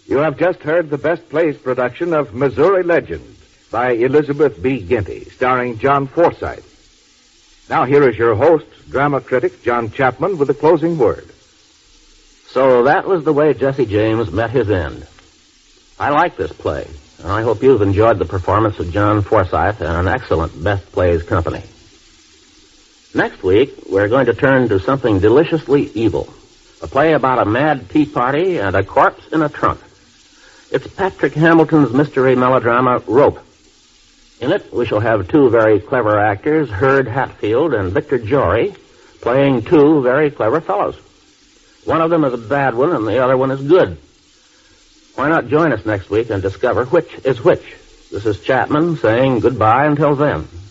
You have just heard the Best Plays production of Missouri Legend by Elizabeth B. Ginty, starring John Forsythe. Now here is your host, drama critic John Chapman, with the closing word. So that was the way Jesse James met his end. I like this play, and I hope you've enjoyed the performance of John Forsythe and an excellent Best Plays company. Next week, we're going to turn to something deliciously evil, a play about a mad tea party and a corpse in a trunk. It's Patrick Hamilton's mystery melodrama, Rope. In it, we shall have two very clever actors, Hurd Hatfield and Victor Jory, playing two very clever fellows. One of them is a bad one, and the other one is good. Why not join us next week and discover which is which? This is Chapman saying goodbye until then.